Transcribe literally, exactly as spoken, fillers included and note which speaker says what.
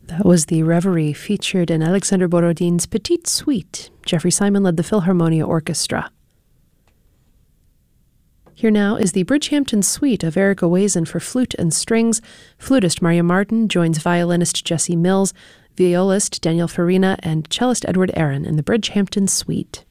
Speaker 1: That was the Reverie featured in Alexander Borodin's Petite Suite. Jeffrey Simon led the Philharmonia Orchestra. Here now is the Bridgehampton Suite of Eric Owazen for flute and strings. Flutist Maria Martin joins violinist Jesse Mills, violist Daniel Farina, and cellist Edward Aaron in the Bridgehampton Suite.